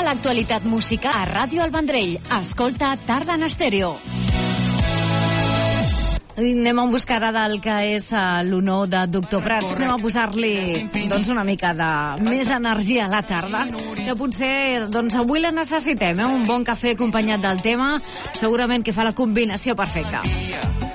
l'actualitat musical a Ràdio El Vendrell. Escolta Tarda en Estèreo. Anem a buscar ara del que és l'honor de Doctor Prats. Anem a posar-li una mica de més energia a la tarda, que potser avui la necessitem, un bon cafè acompanyat del tema, segurament que fa la combinació perfecta.